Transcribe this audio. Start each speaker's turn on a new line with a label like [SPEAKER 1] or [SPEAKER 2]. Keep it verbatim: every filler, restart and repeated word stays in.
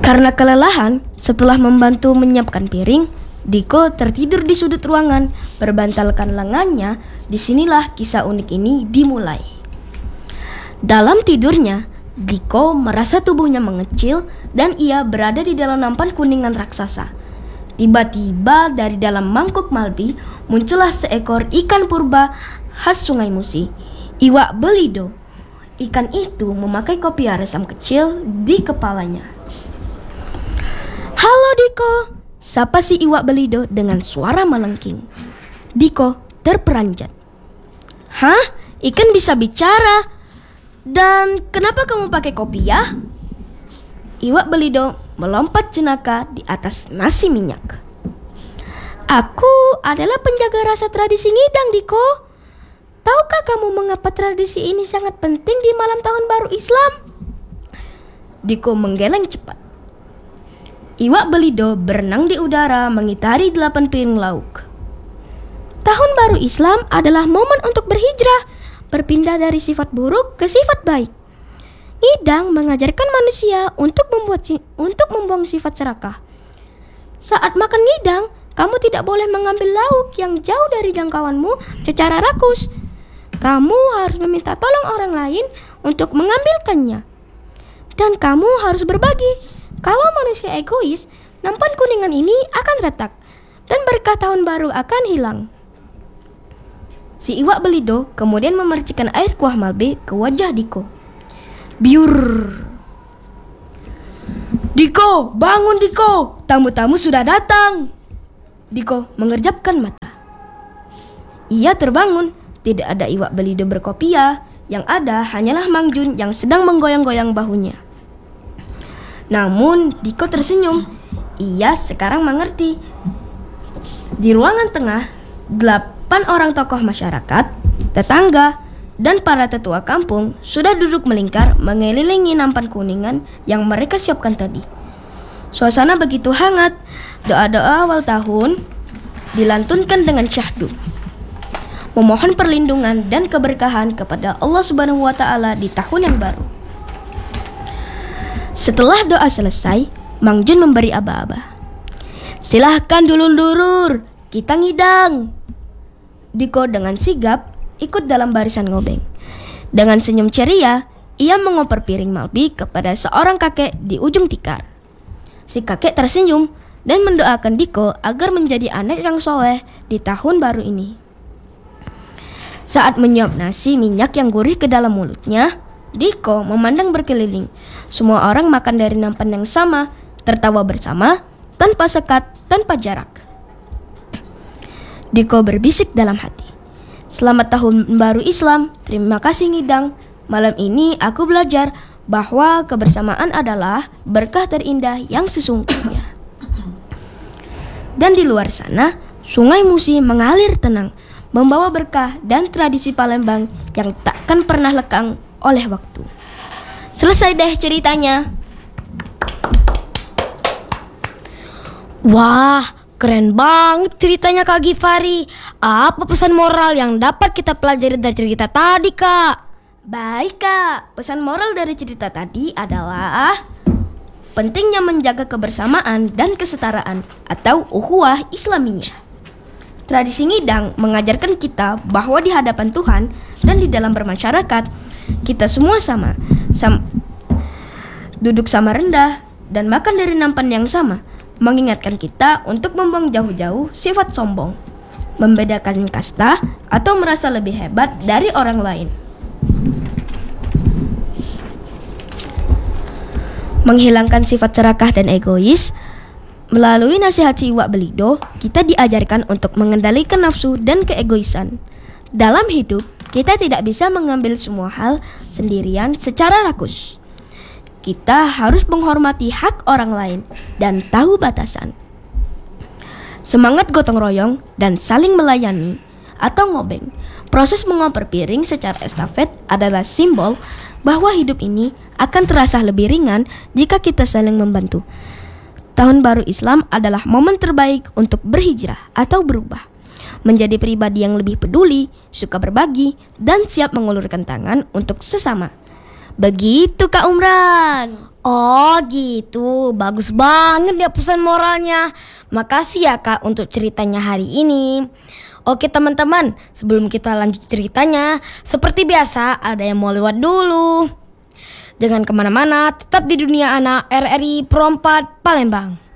[SPEAKER 1] Karena kelelahan setelah membantu menyiapkan piring, Diko tertidur di sudut ruangan, berbantalkan lengannya. Disinilah kisah unik ini dimulai. Dalam tidurnya, Diko merasa tubuhnya mengecil dan ia berada di dalam nampan kuningan raksasa. Tiba-tiba dari dalam mangkuk Malbi muncullah seekor ikan purba khas Sungai Musi, Iwak Belido. Ikan itu memakai kopiah resam kecil di kepalanya. "Halo Diko," sapa si Iwak Belido dengan suara melengking. Diko terperanjat. "Hah? Ikan bisa bicara? Dan kenapa kamu pakai kopiah?" Iwak Belido melompat jenaka di atas nasi minyak. "Aku adalah penjaga rasa tradisi ngidang, Diko. Tahukah kamu mengapa tradisi ini sangat penting di malam tahun baru Islam?" Diko menggeleng cepat. Iwak Belido berenang di udara mengitari delapan piring lauk. "Tahun baru Islam adalah momen untuk berhijrah, berpindah dari sifat buruk ke sifat baik. Ngidang mengajarkan manusia untuk membuat untuk membuang sifat serakah. Saat makan ngidang, kamu tidak boleh mengambil lauk yang jauh dari jangkauanmu secara rakus. Kamu harus meminta tolong orang lain untuk mengambilkannya. Dan kamu harus berbagi. Kalau manusia egois, nampan kuningan ini akan retak dan berkah tahun baru akan hilang." Si Iwak Belido kemudian memercikkan air kuah Malbe ke wajah Diko. Biur. "Diko, bangun Diko, tamu-tamu sudah datang." Diko mengerjapkan mata. Ia terbangun. Tidak ada Iwak Belido berkopiah. Yang ada hanyalah Mang Jun yang sedang menggoyang-goyang bahunya. Namun Diko tersenyum. Ia sekarang mengerti. Di ruangan tengah, delapan orang tokoh masyarakat, tetangga, dan para tetua kampung sudah duduk melingkar mengelilingi nampan kuningan yang mereka siapkan tadi. Suasana begitu hangat. Doa-doa awal tahun dilantunkan dengan syahdu, memohon perlindungan dan keberkahan kepada Allah Subhanahu wa Ta'ala di tahun yang baru. Setelah doa selesai, Mang Jun memberi aba-aba. "Silahkan dulur-dulur, kita ngidang." Diko dengan sigap ikut dalam barisan ngobeng. Dengan senyum ceria, ia mengoper piring Malbi kepada seorang kakek di ujung tikar. Si kakek tersenyum dan mendoakan Diko agar menjadi anak yang soleh di tahun baru ini. Saat menyuap nasi minyak yang gurih ke dalam mulutnya, Diko memandang berkeliling. Semua orang makan dari nampan yang sama, tertawa bersama, tanpa sekat, tanpa jarak. Diko berbisik dalam hati. "Selamat tahun baru Islam, terima kasih ngidang. Malam ini aku belajar bahwa kebersamaan adalah berkah terindah yang sesungguhnya." Dan di luar sana, Sungai Musi mengalir tenang, membawa berkah dan tradisi Palembang yang takkan pernah lekang oleh waktu. Selesai deh ceritanya.
[SPEAKER 2] Wah, keren banget ceritanya Kak Givari. Apa pesan moral yang dapat kita pelajari dari cerita tadi, Kak?
[SPEAKER 1] Baik, Kak. Pesan moral dari cerita tadi adalah pentingnya menjaga kebersamaan dan kesetaraan atau ukhuwah Islamiyah. Tradisi ngidang mengajarkan kita bahwa di hadapan Tuhan dan di dalam bermasyarakat, kita semua sama, sam- duduk sama rendah dan makan dari nampan yang sama, mengingatkan kita untuk membuang jauh-jauh sifat sombong, membedakan kasta atau merasa lebih hebat dari orang lain. Menghilangkan sifat serakah dan egois. Melalui nasihat si Iwak Belido, kita diajarkan untuk mengendalikan nafsu dan keegoisan. Dalam hidup, kita tidak bisa mengambil semua hal sendirian secara rakus. Kita harus menghormati hak orang lain dan tahu batasan. Semangat gotong royong dan saling melayani atau ngobeng. Proses mengoper piring secara estafet adalah simbol bahwa hidup ini akan terasa lebih ringan jika kita saling membantu. Tahun baru Islam adalah momen terbaik untuk berhijrah atau berubah, menjadi pribadi yang lebih peduli, suka berbagi, dan siap mengulurkan tangan untuk sesama. Begitu Kak Umran.
[SPEAKER 2] Oh gitu, bagus banget ya pesan moralnya. Makasih ya Kak untuk ceritanya hari ini. Oke teman-teman, sebelum kita lanjut ceritanya, seperti biasa ada yang mau lewat dulu. Jangan kemana-mana, tetap di Dunia Anak R R I Pro empat Palembang.